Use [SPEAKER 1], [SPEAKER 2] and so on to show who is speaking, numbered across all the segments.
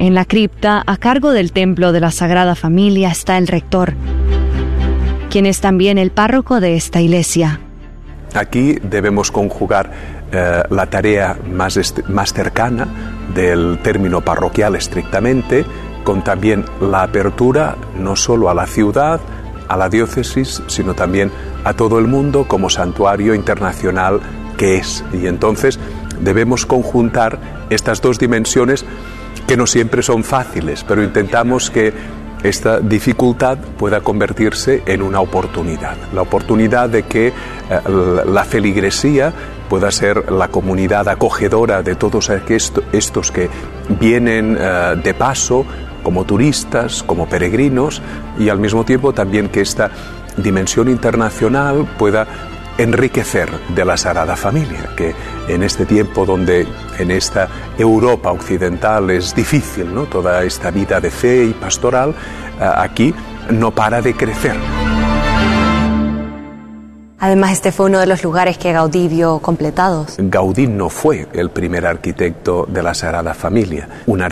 [SPEAKER 1] En la cripta, a cargo del Templo de la Sagrada Familia, está el rector, quien es también el párroco de esta iglesia.
[SPEAKER 2] Aquí debemos conjugar la tarea más cercana del término parroquial estrictamente, con también la apertura no solo a la ciudad, a la diócesis, sino también a todo el mundo como santuario internacional que es. Y entonces debemos conjuntar estas dos dimensiones que no siempre son fáciles, pero intentamos que esta dificultad pueda convertirse en una oportunidad. La oportunidad de que la feligresía pueda ser la comunidad acogedora de todos estos que vienen de paso, como turistas, como peregrinos, y al mismo tiempo también que esta dimensión internacional pueda enriquecer de la Sagrada Familia, que en este tiempo donde en esta Europa occidental es difícil, ¿no?, toda esta vida de fe y pastoral, aquí no para de crecer.
[SPEAKER 3] Además, este fue uno de los lugares que Gaudí vio completados.
[SPEAKER 2] Gaudí no fue el primer arquitecto de la Sagrada Familia.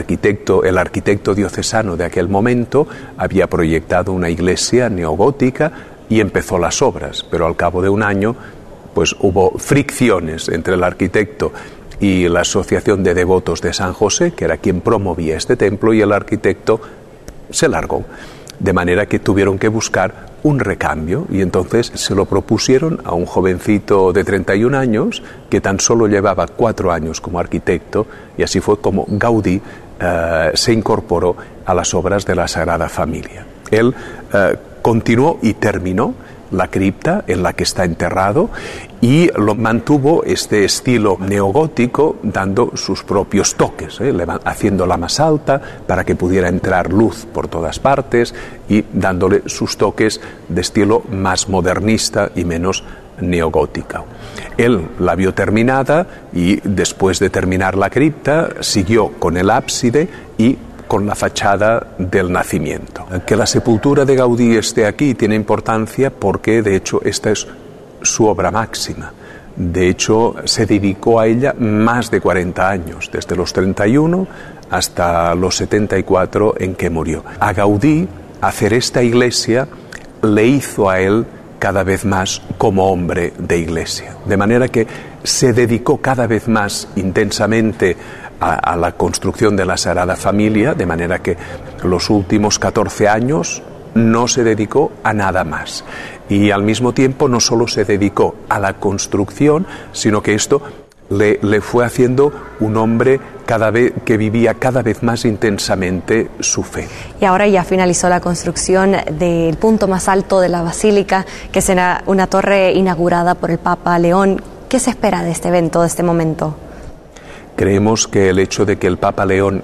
[SPEAKER 2] El arquitecto diocesano de aquel momento había proyectado una iglesia neogótica y empezó las obras, pero al cabo de un año pues hubo fricciones entre el arquitecto y la Asociación de Devotos de San José, que era quien promovía este templo, y el arquitecto se largó. De manera que tuvieron que buscar un recambio y entonces se lo propusieron a un jovencito de 31 años que tan solo llevaba 4 años como arquitecto, y así fue como Gaudí se incorporó a las obras de la Sagrada Familia. Él continuó y terminó la cripta en la que está enterrado y lo mantuvo este estilo neogótico, dando sus propios toques, haciéndola más alta para que pudiera entrar luz por todas partes y dándole sus toques de estilo más modernista y menos neogótica. Él la vio terminada y después de terminar la cripta siguió con el ábside y con la fachada del nacimiento. Que la sepultura de Gaudí esté aquí tiene importancia porque, de hecho, esta es su obra máxima. De hecho, se dedicó a ella más de 40 años, desde los 31 hasta los 74 en que murió. A Gaudí, hacer esta iglesia le hizo a él cada vez más como hombre de iglesia. De manera que se dedicó cada vez más intensamente a la construcción de la Sagrada Familia, de manera que los últimos 14 años no se dedicó a nada más. Y al mismo tiempo no solo se dedicó a la construcción, sino que esto le fue haciendo un hombre que vivía cada vez más intensamente su fe.
[SPEAKER 3] Y ahora ya finalizó la construcción del punto más alto de la basílica, que será una torre inaugurada por el Papa León. ¿Qué se espera de este evento, de este momento?
[SPEAKER 2] Creemos que el hecho de que el Papa León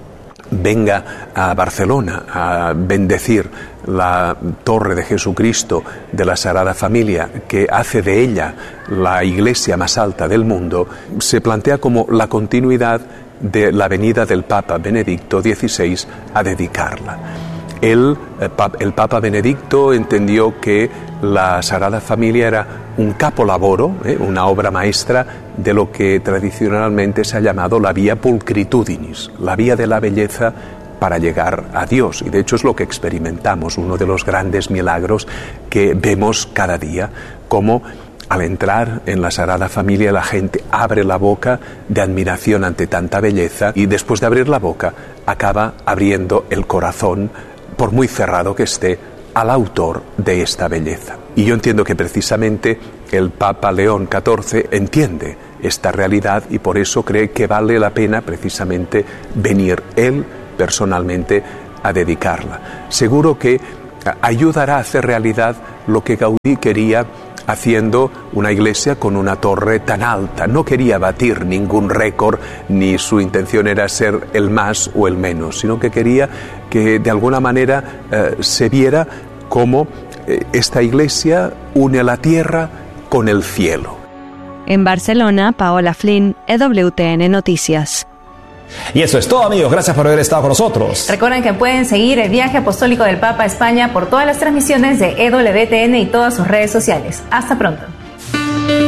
[SPEAKER 2] venga a Barcelona a bendecir la Torre de Jesucristo de la Sagrada Familia, que hace de ella la iglesia más alta del mundo, se plantea como la continuidad de la venida del Papa Benedicto XVI a dedicarla. El Papa Benedicto entendió que la Sagrada Familia era un capolavoro, una obra maestra de lo que tradicionalmente se ha llamado la via pulchritudinis, la vía de la belleza para llegar a Dios. Y de hecho es lo que experimentamos, uno de los grandes milagros que vemos cada día, como al entrar en la Sagrada Familia la gente abre la boca de admiración ante tanta belleza y después de abrir la boca acaba abriendo el corazón, por muy cerrado que esté, al autor de esta belleza. Y yo entiendo que precisamente el Papa León XIV entiende esta realidad y por eso cree que vale la pena precisamente venir él personalmente a dedicarla. Seguro que ayudará a hacer realidad lo que Gaudí quería haciendo una iglesia con una torre tan alta. No quería batir ningún récord, ni su intención era ser el más o el menos, sino que quería que de alguna manera se viera cómo esta iglesia une la tierra con el cielo.
[SPEAKER 1] En Barcelona, Paola Flynn, EWTN Noticias.
[SPEAKER 4] Y eso es todo, amigos. Gracias por haber estado con nosotros.
[SPEAKER 5] Recuerden que pueden seguir el viaje apostólico del Papa a España por todas las transmisiones de EWTN y todas sus redes sociales. Hasta pronto.